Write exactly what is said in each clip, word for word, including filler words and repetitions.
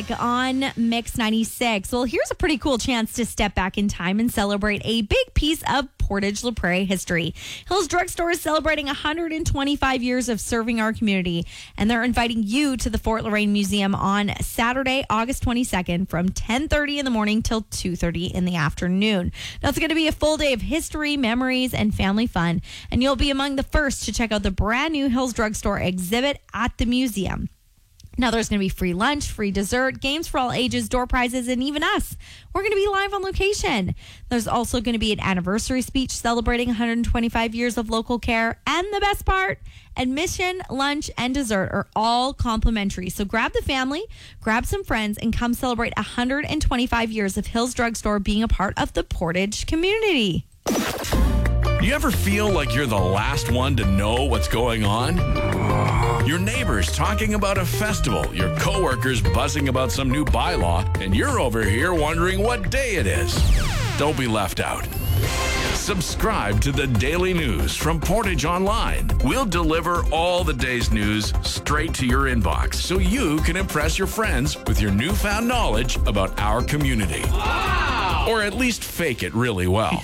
music on Mix ninety-six. Well, here's a pretty cool chance to step back in time and celebrate a big piece of Portage La Prairie history. Hills Drugstore is celebrating one hundred twenty-five years of serving our community, and they're inviting you to the Fort Lorraine Museum on Saturday, August twenty-second from ten thirty in the morning till two thirty in the afternoon. Now, it's going to be a full day of history, memories, and family fun, and you'll be among the first to check out the brand new Hills Drugstore exhibit at the museum. Now, there's going to be free lunch, free dessert, games for all ages, door prizes, and even us. We're going to be live on location. There's also going to be an anniversary speech celebrating one hundred twenty-five years of local care. And the best part, admission, lunch, and dessert are all complimentary. So grab the family, grab some friends, and come celebrate one hundred twenty-five years of Hills Drugstore being a part of the Portage community. You ever feel like you're the last one to know what's going on? Your neighbors talking about a festival, your coworkers buzzing about some new bylaw, and you're over here wondering what day it is. Don't be left out. Subscribe to the Daily News from Portage Online. We'll deliver all the day's news straight to your inbox so you can impress your friends with your newfound knowledge about our community. Wow! Or at least fake it really well.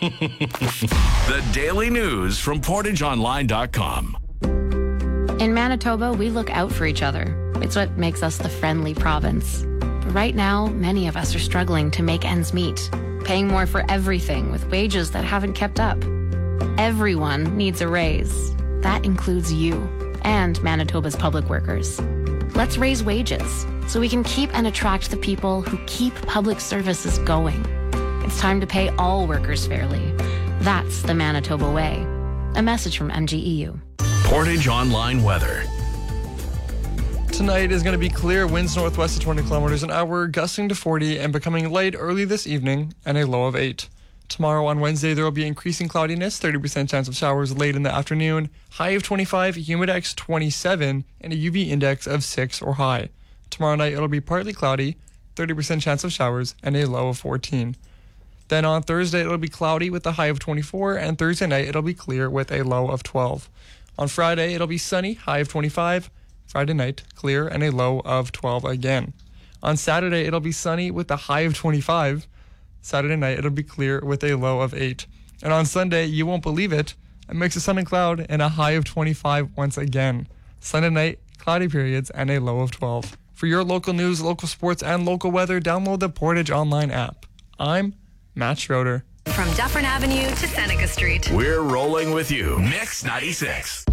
The Daily News from portage online dot com. In Manitoba, we look out for each other. It's what makes us the friendly province. But right now, many of us are struggling to make ends meet, paying more for everything with wages that haven't kept up. Everyone needs a raise. That includes you and Manitoba's public workers. Let's raise wages so we can keep and attract the people who keep public services going. It's time to pay all workers fairly. That's the Manitoba way. A message from M G E U. Portage Online weather. Tonight is going to be clear, winds northwest of twenty kilometers an hour, gusting to forty and becoming light early this evening, and a low of eight. Tomorrow on Wednesday, there will be increasing cloudiness, thirty percent chance of showers late in the afternoon, high of twenty-five, humidex twenty-seven, and a U V index of six or high. Tomorrow night, it'll be partly cloudy, thirty percent chance of showers, and a low of fourteen. Then on Thursday, it'll be cloudy with a high of twenty-four, and Thursday night, it'll be clear with a low of twelve. On Friday, it'll be sunny, high of twenty-five. Friday night, clear, and a low of twelve again. On Saturday, it'll be sunny with a high of twenty-five. Saturday night, it'll be clear with a low of eight. And on Sunday, you won't believe it, a mix of sun and cloud and a high of twenty-five once again. Sunday night, cloudy periods and a low of twelve. For your local news, local sports, and local weather, download the Portage Online app. I'm Matt Schroeder. From Dufferin Avenue to Seneca Street. We're rolling with you. Mix ninety-six.